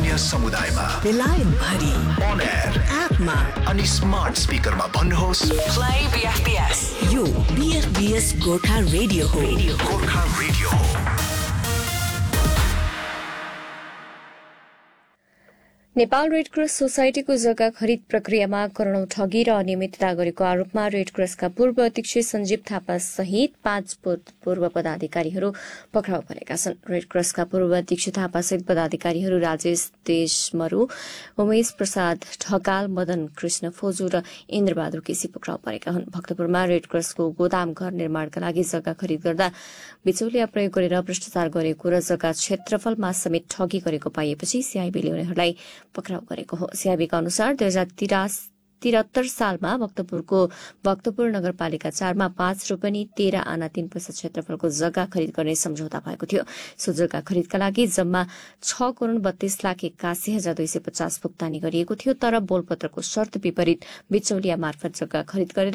स्थानीय समुदायमा बेलायत भरि on air एपमा अनि स्मार्ट स्पिकरमा भन्नुहोस् प्ले बीएफबीएस। यो बीएफबीएस गोर्खा रेडियो हो। गोर्खा रेडियो हो। नेपाल रेड क्रस सोसाइटीको जग्गा खरिद प्रक्रियामा करोडौं ठगी र अनियमितता गरेको आरोपमा रेड क्रसका पूर्व अध्यक्ष सञ्जीव थापा सहित 5 पूर्व पदाधिकारीहरू पक्राउ परेका छन्। रेड क्रसका पूर्व अध्यक्ष थापा सहित पदाधिकारीहरू राजेश देशमरू, उमेश प्रसाद ढकाल, मदन कृष्ण फोजू र इन्द्रबहादुर केसी पक्राउ परेका हुन्। भक्तपुरमा रेड क्रसको गोदाम घर निर्माणका लागि जग्गा खरिद गर्दा बिचौलिया प्रयोग गरेर भ्रष्टाचार गरेको र जग्गा क्षेत्रफलमा समेत ठगी गरेको पाइएपछि सीआईबीले उनीहरूलाई पक्राउ गरेको हो। सीआईबीका अनुसार 2073 सालमा भक्तपुर नगरपालिका 4 मा 5 रोपनी 13 आना 3 पैसा क्षेत्रफलको जग्गा खरिद गर्ने सम्झौता भएको थियो। सो जग्गा खरिदका लागि जम्मा 6,32,81,250 भुक्तानी गरिएको थियो, तर बोलपत्रको शर्त विपरीत बिचौलिया मार्फत जग्गा खरिद गरेर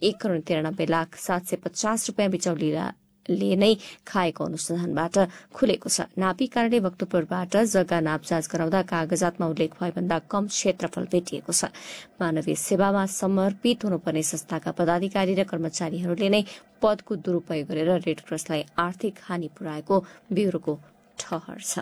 1,93,750 रुपियाँ बिचौलिया नै खाएको अनुसन्धानबाट खुलेको छ। नापी कारणले भक्तपुरबाट जग्गा नापजाँच गराउँदा कागजातमा उल्लेख भएभन्दा कम क्षेत्रफल भेटिएको छ। मानवीय सेवामा समर्पित हुनुपर्ने संस्थाका पदाधिकारी र कर्मचारीहरूले नै पदको दुरूपयोग गरेर रेड क्रसलाई आर्थिक हानि पुर्याएको ब्यूरोको ठहर छ।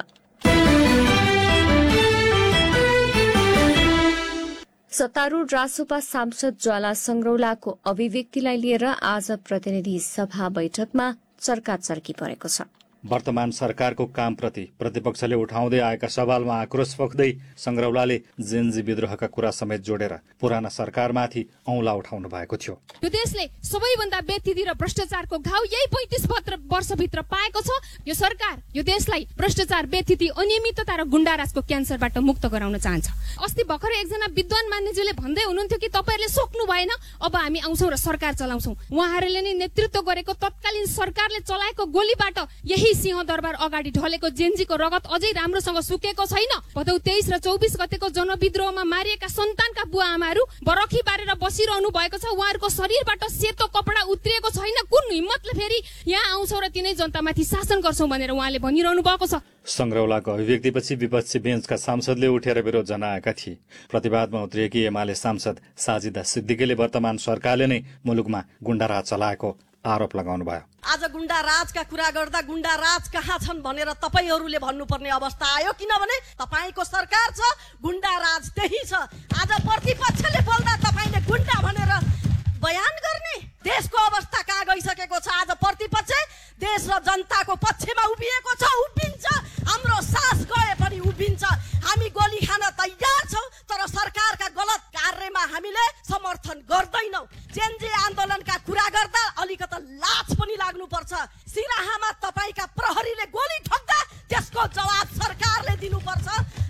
सत्तारूढ़ रासोपा सांसद ज्वाला संग्रौलाको अभिव्यक्तिलाई लिएर आज प्रतिनिधि सभा बैठकमा चर्काचर्की परेको छ। वर्तमान सरकारको कामप्रति प्रतिपक्षले उठाउँदै आएका सवालमा आक्रोश पोख्दै संग्रौलाले जेनजी विद्रोहका कुरा समेत जोडेर पुराना सरकारमाथि औंला उठाउनु भएको थियो। यो देशले सबैभन्दा व्यथिति र भ्रष्टाचारको घाउ यही 35 वर्षभित्र पाएको छ। यो सरकार यो देशलाई भ्रष्टाचार, व्यथिति, अनियमितता र गुण्डाराजको क्यान्सरबाट मुक्त गराउन चाहन्छ। अस्ति भर्खरै एकजना विद्वान मान्यज्यूले भन्दै हुनुहुन्थ्यो कि तपाईहरुले सोच्नु भएन, अब हामी आउँछौं र सरकार चलाउँछौं। उहाँहरूले नै नेतृत्व गरेको तत्कालीन सरकारले चलाएको गोलीबाट यही सिंहदरबार अगाडि ढलेको जेनजीको रगत अझै राम्रोसँग सुकेको छैन। भदौ 23 र 24 गतेको जनविद्रोहमा मारिएका सन्तानका बुवा आमाहरू बरखी बारेर बसिरहनु भएको छ। उहाँहरूको शरीरबाट सेतो कपडा उत्रिएको छैन। कुन हिम्मतले फेरि यहाँ आउँछौ र तिनै जनतामाथि शासन गर्छौ भनेर उहाँले भनिरहनु भएको छ। संग्रौलाको अभिव्यक्तिपछि विपक्षी बेन्चका सांसदले उठेर विरोध जनाएका थिए। प्रतिवादमा उत्रिएकी एमाले सांसद साजिदा सिद्दिकीले वर्तमान सरकारले नै मुलुकमा गुण्डाराज चलाएको आरोप लगाउनु भयो। आज गुण्डा राजका कुरा गर्दा गुण्डा राज कहाँ छन् भनेर तपाईहरूले भन्नुपर्ने अवस्था आयो, किनभने तपाईको सरकार छ, गुण्डा राज त्यही छ। आज प्रतिपक्षले बोल्दा तपाईले गुण्डा भनेर बयान गर्ने देशको अवस्था कहाँ गइसकेको छ। आज प्रतिपक्ष देश र जनताको पक्षमा उभिएको छ, उभिन्छ। हाम्रो सास गए पनि उभिन्छ। हामी गोली खान तयार छौं, तर सरकारका गलत कार्यमा हामीले समर्थन गर्दैनौं। जेनजी आन्दोलनका कुरा गर्दा अलिकति लाज पनि लाग्नुपर्छ। सिराहामा तपाईका प्रहरीले गोली ठोक्दा त्यसको जवाब सरकारले दिनुपर्छ।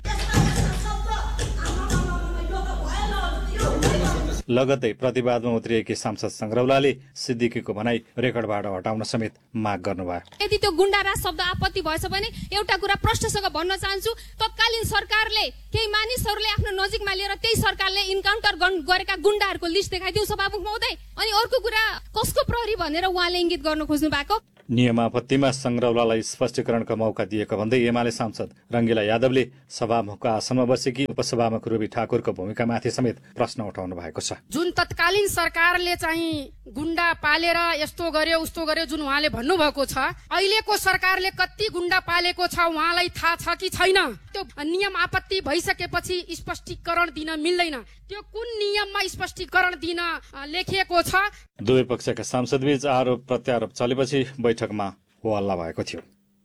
लगत्तै प्रतिवादमा उत्रिएकी सांसद संग्रौलाले सिद्दिकीको भनाई रेकर्डबाट हटाउन समेत माग गर्नुभयो। यदि त्यो गुण्डाराज शब्द आपत्ति भएछ भने एउटा कुरा प्रश्नसँग भन्न चाहन्छु, तत्कालीन सरकारले केही मानिसहरूले आफ्नो नजिकमा लिएर त्यही सरकारले इन्काउन्टर गरेका गुण्डाहरूको लिस्ट देखाइदिउ सभामुख महोदय। अनि अर्को कुरा कसको प्रहरी भनेर उहाँले इंगित गर्न खोज्नु भएको। नियम आपत्तिमा संग्रौलालाई स्पष्टीकरणको मौका दिएको भन्दै एमाले सांसद रंगिला यादवले सभामुखको आसनमा बसेकी उपसभामुख रुबी ठाकुरको भूमिकामाथि समेत प्रश्न उठाउनु भएको छ। जुन तत्कालीन सरकारले चाहिँ गुण्डा पालेर यस्तो गर्यो उस्तो गर्यो जुन उहाँले भन्नुभएको छ, अहिलेको सरकारले कति गुण्डा पालेको छ उहाँलाई थाहा छ कि छैन? त्यो नियम आपत्ति भइसकेपछि स्पष्टीकरण दिन मिल्दैन। त्यो कुन नियममा स्पष्टीकरण दिन लेखिएको छ? दुवै पक्षका सांसदबीच आरोप प्रत्यारोप चलेपछि बैठकमा हो हल्ला भएको थियो।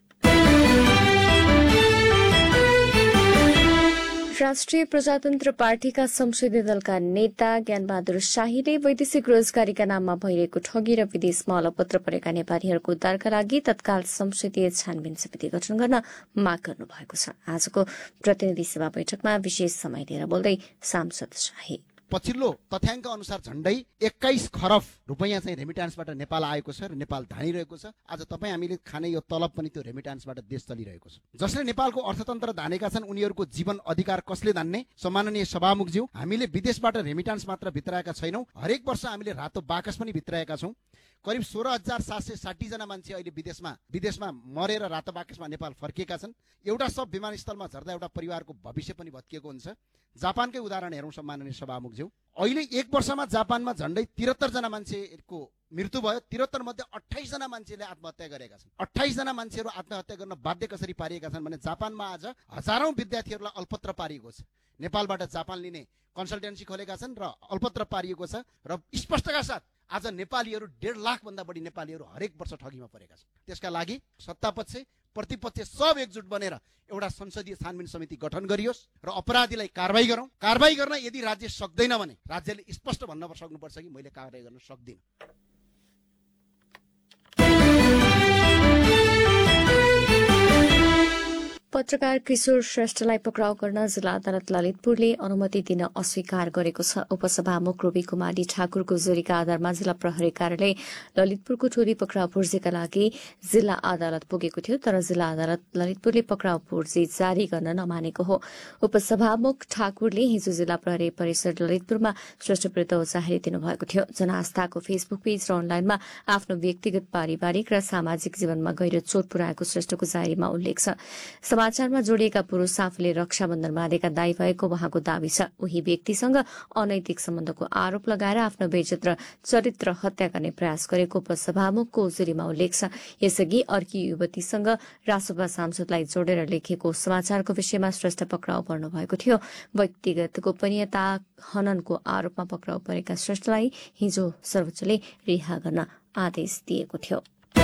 राष्ट्रिय प्रजातन्त्र पार्टीका संसदीय दलका नेता ज्ञानबहादुर शाहीले वैदेशिक रोजगारीका नाममा भइरहेको ठगी र विदेशमा अलपत्र परेका नेपालीहरूको उद्धारका लागि तत्काल संसदीय छानबिन समिति गठन गर्न माग गर्नु भएको छ। आजको प्रतिनिधि सभा बैठकमा विशेष समय लिएर बोल्दै सांसद शाही पछिल्लो तथ्याङ्क अनुसार झण्डै 21 खरब रुपैयाँ चाहिँ रेमिटान्सबाट नेपाल आएको छ र नेपाल धानिरहेको छ। आज तपाईँ हामीले खाने यो तलब पनि त्यो रेमिटान्सबाट देश चलिरहेको छ। जसले नेपालको अर्थतन्त्र धानेका छन् उनीहरूको जीवन अधिकार कसले धान्ने? सम्माननीय सभामुखज्यू, हामीले विदेशबाट रेमिटान्स मात्र भित्राएका छैनौं, हरेक वर्ष हामीले रातो बाकस पनि भित्राएका छौं। करिब 16,760 जना मान्छे अहिले विदेशमा मरेर रातो बाकसमा नेपाल फर्किएका छन्। एउटा सब विमानस्थलमा झर्दा एउटा परिवारको भविष्य पनि भत्किएको हुन्छ। जापानकै उदाहरण हेरौँ सम्माननीय सभामुखज्यू, अहिले 1 वर्षमा जापानमा झन्डै 73 जना मान्छेको मृत्यु भयो। 73 मध्ये 28 जना मान्छेले आत्महत्या गरेका छन्। 28 जना मान्छेहरू आत्महत्या गर्न बाध्य कसरी पारिएका छन् भने जापानमा आज हजारौं विद्यार्थीहरूलाई अल्पत्र पारिएको छ। नेपालबाट जापान लिने कन्सल्टेन्सी खोलेका छन् र अल्पत्र पारिएको छ र स्पष्टका साथ आज नेपालीहरू 1.5 लाख भन्दा बढी नेपालीहरू हरेक वर्ष ठगीमा परेका छन्। त्यसका लागि सत्तापक्ष प्रतिपक्ष सब एकजुट बनेर एउटा संसदीय छानबिन समिति गठन गरियोस् र अपराधीलाई कारबाही गरौँ। कारबाही गर्न यदि राज्य सक्दैन भने राज्यले स्पष्ट भन्न सक्नुपर्छ कि मैले कारबाही गर्न सक्दिनँ। पत्रकार किशोर श्रेष्ठलाई पक्राउ गर्न जिल्ला अदालत ललितपुरले अनुमति दिन अस्वीकार गरेको छ। उपसभामुख रोबी कुमारी ठाकुरको जोरीका आधारमा जिल्ला प्रहरी कार्यालय ललितपुरको टोली पक्राउ पूर्जीका लागि जिल्ला अदालत पुगेको थियो, तर जिल्ला अदालत ललितपुरले पक्राउ पूर्जी जारी गर्न नमानेको हो। उपसभामुख ठाकुरले हिजो जिल्ला प्रहरी परिसर ललितपुरमा श्रेष्ठ विरूद्ध जाहेरी दिनुभएको थियो। जनआस्थाको फेसबुक पेज र अनलाइनमा आफ्नो व्यक्तिगत पारिवारिक र सामाजिक जीवनमा गहिरो चोट पुर्याएको श्रेष्ठको जाहेरीमा उल्लेख छ। समाचारमा जोडिएका पुरूष आफूले रक्षाबन्धन बाँधेका दाई भएको उहाँको दावी छ। उही व्यक्तिसँग अनैतिक सम्बन्धको आरोप लगाएर आफ्नो बेइज्जत र चरित्र हत्या गर्ने प्रयास गरेको उपसभामुखको उजुरीमा उल्लेख छ। यसअघि अर्की युवतीसँग रासोपा सांसदलाई जोडेर लेखेको समाचारको विषयमा श्रेष्ठ पक्राउ पर्नु भएको थियो। व्यक्तिगत गोपनीयता हननको आरोपमा पक्राउ परेका श्रेष्ठलाई हिजो सर्वोच्चले रिहा गर्न आदेश दिएको थियो।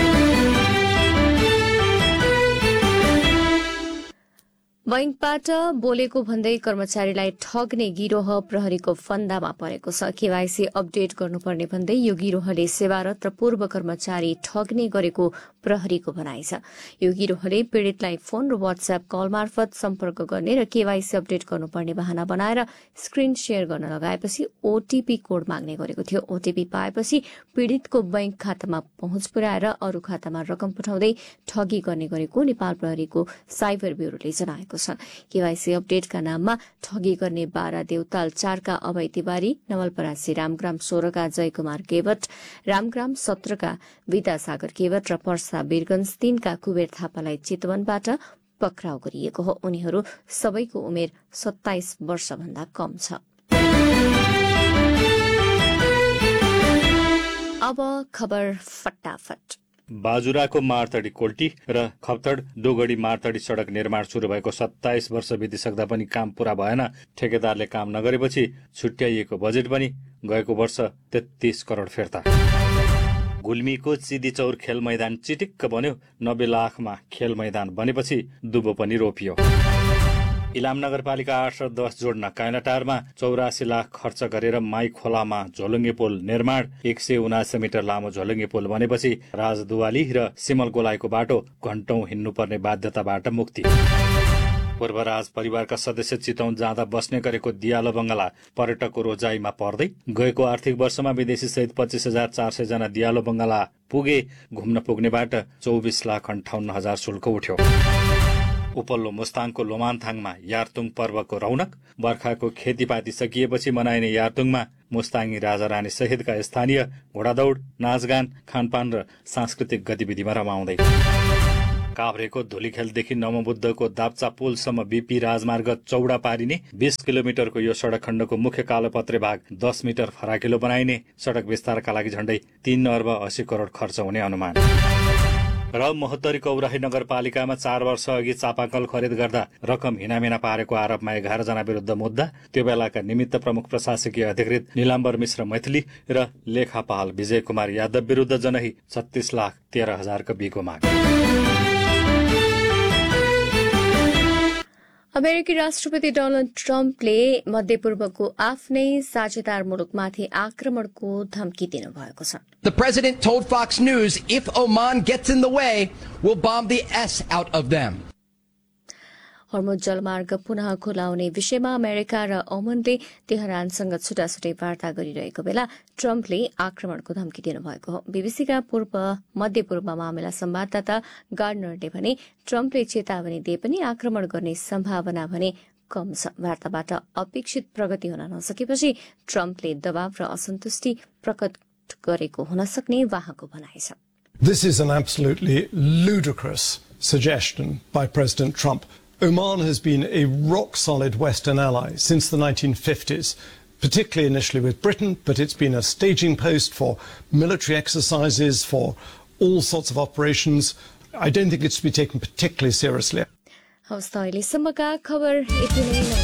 बैंकबाट बोलेको भन्दै कर्मचारीलाई ठग्ने गिरोह प्रहरीको फन्दामा परेको छ। केवाईसी अपडेट गर्नुपर्ने भन्दै यो गिरोहले सेवारत र पूर्व कर्मचारी ठग्ने गरेको प्रहरीको भनाइ छ। यो गिरोहले पीड़ितलाई फोन र व्हाट्सएप कल मार्फत सम्पर्क गर्ने र केवाईसी अपडेट गर्नुपर्ने बहाना बनाएर स्क्रिन शेयर गर्न लगाएपछि ओटीपी कोड माग्ने गरेको थियो। ओटीपी पाएपछि पीड़ितको बैंक खातामा पहुँच पुर्याएर अरू खातामा रकम पठाउँदै ठगी गर्ने गरेको नेपाल प्रहरीको साइबर ब्यूरोले जनाएको छ। केवाईसी अपडेटका नाममा ठगी गर्ने 12 देउताल 4 का अभय तिवारी, नवलपरासी रामग्राम 16 का जयकुमार केवट, रामग्राम 17 का विद्यासागर केवट र पर्सा वीरगंज 3 का कुबेर थापालाई चितवनबाट पक्राउ गरिएको हो। उनीहरू सबैको उमेर 27 वर्षभन्दा कम छ। अब खबर फटाफट। बाजुराको मारतडी कोल्टी र खप्तड डोगडी मारतडी सड़क निर्माण शुरू भएको 27 वर्ष बितिसक्दा पनि काम पूरा भएन। ठेकेदारले काम नगरेपछि छुट्याइएको बजेट पनि गएको वर्ष 33 करोड़ फिर्ता। गुल्मीको चिदीचौर खेल मैदान चिटिक्क बन्यो। 90 लाखमा खेल मैदान बनेपछि दुबो पनि रोपियो। इलाम नगरपालिका 8 र 10 जोड्न काइलाटारमा 84 लाख खर्च गरेर माई खोलामा झोलुङ्गे पुल निर्माण। 179 मिटर लामो झोलुङ्गे पुल बनेपछि राजदुवाली र सिमल गोलाईको बाटो घण्टौं हिँड्नुपर्ने बाध्यताबाट मुक्ति। पूर्वराज परिवारका सदस्य चितौन जाँदा बस्ने गरेको दियालो बंगला पर्यटकको रोजाइमा पर्दै गएको आर्थिक वर्षमा विदेशी सहित 25,400 जना दियालो बंगला पुगे। घुम्न पुग्नेबाट 24,58,000 शुल्क उठ्यो। उपल्लो मुस्ताङको लोमानथाङमा यारतुङ पर्वको रौनक। बर्खाको खेतीपाती सकिएपछि मनाइने यारतुङमा मुस्ताङी राजा रानी सहितका स्थानीय घोडादौड़, नाचगान, खानपान र सांस्कृतिक गतिविधिमा रमाउँदै। काभ्रेको धुलीखेलदेखि नमोबुद्धको दाप्चा पुलसम्म बीपी राजमार्ग चौडा पारिने। 20 किलोमिटरको यो सड़क खण्डको मुख्य कालोपत्रे भाग 10 मिटर फराकिलो बनाइने। सड़क विस्तारका लागि झण्डै 3 अर्ब 80 करोड़ खर्च हुने अनुमान। र महोत्तरी कौराही नगरपालिकामा 4 वर्ष अघि चापाकल खरिद गर्दा रकम हिनामिना पारेको आरोपमा 11 जना विरुद्ध मुद्दा। त्यो बेलाका निमित्त प्रमुख प्रशासकीय अधिकृत नीलाम्बर मिश्र मैथिली र लेखापाल विजय कुमार यादव विरुद्ध जनही 36,13,000 को बिको माग। अमेरिकी राष्ट्रपति डोनाल्ड ट्रम्पले मध्यपूर्वको आफ्नै साझेदार मुलुकमाथि आक्रमणको धम्की दिनुभएको छ। The president told Fox News if Oman gets in the way, we'll bomb the S out of them. हर्मुज जलमार्ग पुनः खुलाउने विषयमा अमेरिका र ओमनले तेहरानसँग छुटाछुटै वार्ता गरिरहेको बेला ट्रम्पले आक्रमणको धम्की दिनुभएको हो। बीबीसीका मध्यपूर्व मामिला संवाददाता गार्डनरले भने ट्रम्पले चेतावनी दिए पनि आक्रमण गर्ने सम्भावना भने कम छ। वार्ताबाट अपेक्षित प्रगति हुन नसकेपछि ट्रम्पले दबाव र असन्तुष्टि प्रकट गरेको हुन सक्ने उहाँको भनाइ छ। This is an absolutely ludicrous suggestion by President Trump. Oman has been a rock-solid Western ally since the 1950s, particularly initially with Britain, but it's been a staging post for military exercises, for all sorts of operations. I don't think it's to be taken particularly seriously. हवस् त अहिलेसम्मका खबर यति नै।